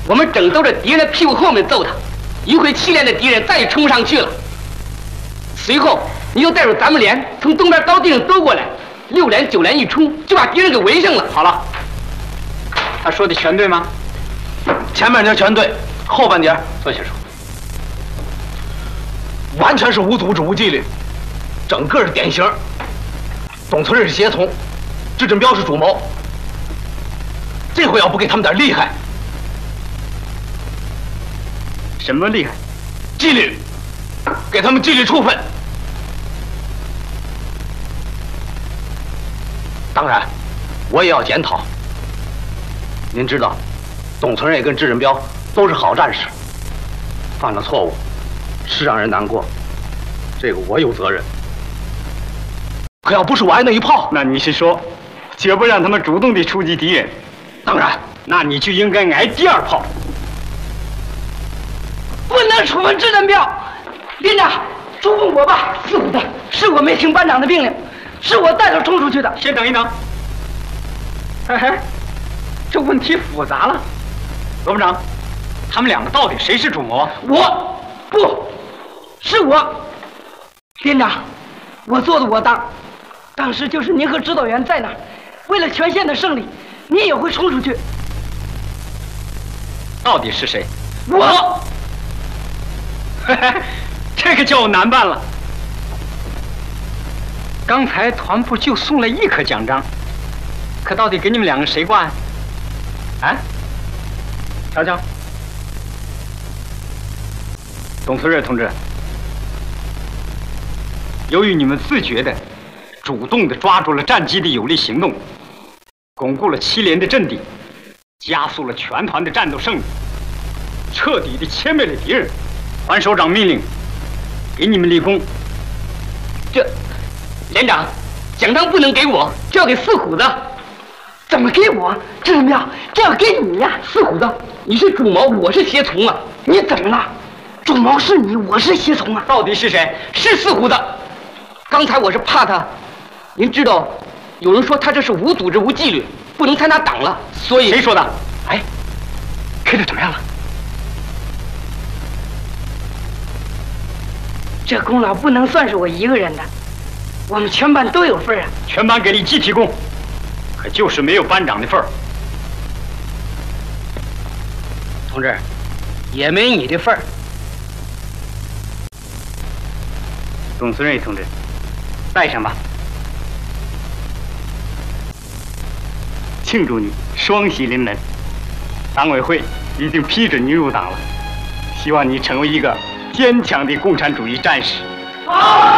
我们正兜着敌人的屁股后面揍他，一会气练的敌人再也冲不上去了。随后，你就带着咱们连从东边高地上兜过来，6连9连一冲，就把敌人给围上了。 好了，他说的全对吗？ 前半截全对，后半截坐下说。 完全是无组织无纪律，整个是典型。董存瑞是胁从，智振彪是主谋。这回要不给他们点厉害， 什么厉害？ 纪律，给他们纪律处分。当然，我也要检讨。您知道，董存瑞跟智振彪都是好战士，犯了错误是让人难过，这个我有责任。可要不是我挨那一炮， 那你是说，绝不让他们主动地出击敌人？ 当然， 那你就应该挨第2炮。 不能处分智振彪，连长，处分我吧。是的，是我没听班长的命令，是我带头冲出去的。 先等一等。嘿嘿，这问题复杂了。罗部长，他们2个到底谁是主谋？ 我，不是我。连长，我做的我当。当时就是您和指导员在那儿，为了全县的胜利，你也会冲出去。 到底是谁？ 我。 嘿嘿，这个叫我难办了。刚才团部就送了1颗奖章，可到底给你们2个谁挂呀？啊？瞧瞧，董存瑞同志，由于你们自觉的、主动的抓住了战机的有力行动，巩固了7连的阵地，加速了全团的战斗胜利，彻底的歼灭了敌人。团首长命令，给你们立功。 这，连长，奖章不能给我，这要给四虎子。怎么给我？智振彪，这要给你呀！四虎子，你是主谋，我是胁从啊！你怎么了？主谋是你，我是胁从啊！ 到底是谁？ 是四虎子。刚才我是怕他，您知道，有人说他这是无组织无纪律，不能参加党了，所以。 谁说的？ 哎， 开的怎么样了？ 这功劳不能算是我一个人的，我们全班都有份啊！ 全班给你集体功，可就是没有班长的份儿。 同志，也没你的份儿。 董存瑞同志，带上吧，庆祝你双喜临门。党委会已经批准你入党了，希望你成为一个坚强的共产主义战士。